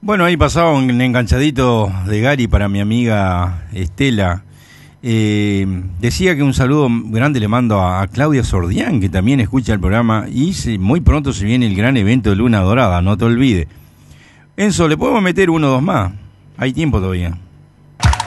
Bueno, ahí pasaba un enganchadito de Gary para mi amiga Estela. Decía que un saludo grande le mando a Claudia Sordián, que también escucha el programa, y muy pronto se viene el gran evento de Luna Dorada, no te olvides. Enzo, ¿le podemos meter uno o dos más? Hay tiempo todavía.